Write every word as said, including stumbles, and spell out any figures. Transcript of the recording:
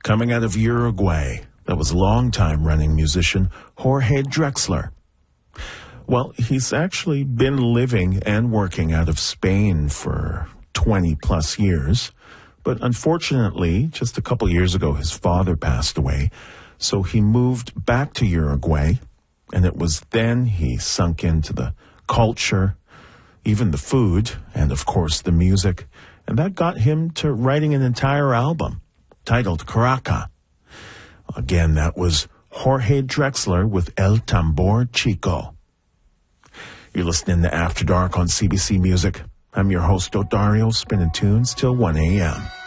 coming out of Uruguay. That was longtime running musician Jorge Drexler. Well, he's actually been living and working out of Spain for twenty plus years. But unfortunately, just a couple years ago, his father passed away. So he moved back to Uruguay. And it was then he sunk into the culture, even the food, and of course the music. And that got him to writing an entire album titled Caraca. Again, that was Jorge Drexler with El Tambor Chico. You're listening to After Dark on C B C Music. I'm your host, Odario, spinning tunes till one a.m.